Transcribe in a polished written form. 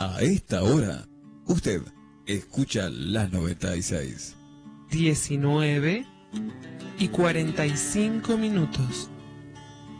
A esta hora, usted escucha la 96. 19:45.